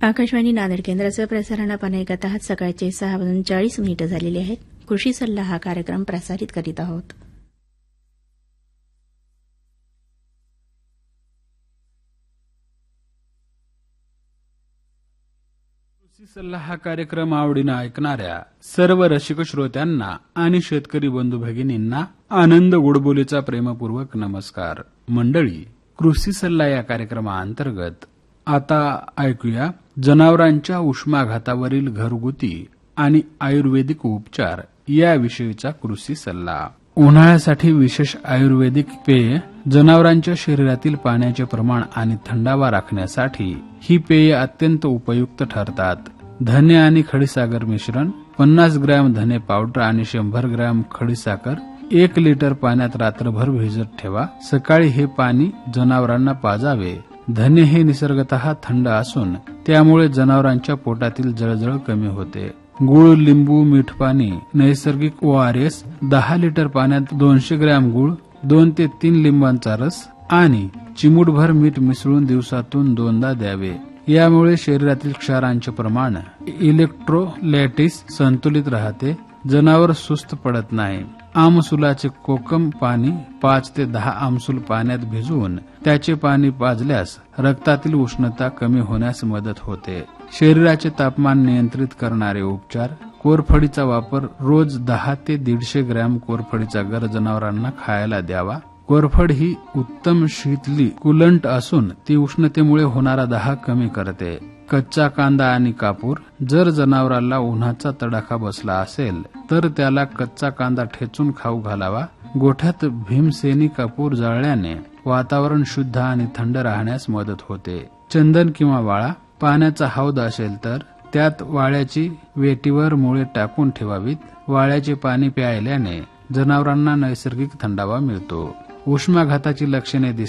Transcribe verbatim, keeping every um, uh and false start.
आकाशवाणी नांदेड केंद्राचं प्रसारण आपण ऐकत आहात. सकाळचे सहा वाजून चाळीस मिनिटं झालेली आहेत. कृषी सल्ला हा कार्यक्रम प्रसारित करीत आहोत. कृषी सल्ला हा कार्यक्रम आवडीनं ऐकणाऱ्या सर्व रसिक श्रोत्यांना आणि शेतकरी बंधू भगिनींना आनंद गोडबोलीचा प्रेमपूर्वक नमस्कार. मंडळी, कृषी सल्ला या कार्यक्रमाअंतर्गत आता ऐकूया जनावरांच्या उष्माघातावरील घरगुती आणि आयुर्वेदिक उपचार याविषयीचा कृषी सल्ला. उन्हाळ्यासाठी विशेष आयुर्वेदिक पेय. जनावरांच्या शरीरातील पाण्याचे प्रमाण आणि थंडावा राखण्यासाठी ही पेय अत्यंत उपयुक्त ठरतात. धने आणि खडीसाखर मिश्रण. पन्नास ग्रॅम धने पावडर आणि शंभर ग्रॅम खडीसाखर एक लिटर पाण्यात रात्रभर भिजत ठेवा. सकाळी हे पाणी जनावरांना पाजावे. धने हे निसर्गतः थंड असून त्यामुळे जनावरांच्या पोटातील जळजळ कमी होते. गुळ, लिंबू, मीठ पाणी, नैसर्गिक ओ आर एस. दहा लिटर पाण्यात दोनशे ग्रॅम गुळ, दोन ते तीन लिंबांचा रस आणि चिमूटभर मीठ मिसळून दिवसातून दोनदा द्यावे. यामुळे शरीरातील क्षारांचे प्रमाण, इलेक्ट्रोलायटिस संतुलित राहते. जनावर सुस्त पडत नाही. आमसुलाचे कोकम पाणी पाच ते दहा आमसूल पाण्यात भिजवून त्याचे पाणी पाजल्यास रक्तातील उष्णता कमी होण्यास मदत होते. शरीराचे तापमान नियंत्रित करणारे उपचार. कोरफडीचा वापर. रोज दहा ते दीडशे ग्रॅम कोरफडीचा गर जनावरांना खायला द्यावा. कोरफड ही उत्तम शीतली कुलंट असून ती उष्णतेमुळे होणारा दाह कमी करते. कच्चा कांदा आणि कापूर. जर जनावराला उन्हाचा तडाखा बसला असेल तर त्याला कच्चा कांदा ठेचून खाऊ घालावा. गोठ्यात भीमसेनी कापूर जाळल्याने वातावरण शुद्ध आणि थंड राहण्यास मदत होते. चंदन किंवा वाळा. पाण्याचा हौद असेल तर त्यात वाळ्याची वेटीवर मुळे टाकून ठेवावीत. वाळ्याचे पाणी प्यायल्याने जनावरांना नैसर्गिक थंडावा मिळतो. उष्माघाताची लक्षणे